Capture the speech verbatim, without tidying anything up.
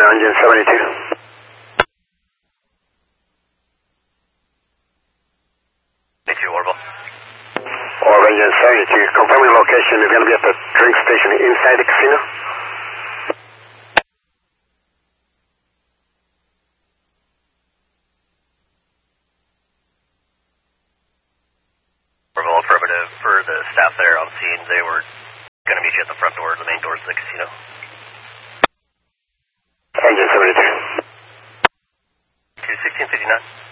Engine seventy-two. seventy-two, Orville. Orville, Engine seventy-two. Confirming location. You're going to be at the drink station inside the casino? Orville, affirmative for the staff there on scene. They were going to meet you at the front door, the main doors of the casino. Engine seventy-two. two sixteen fifty-nine.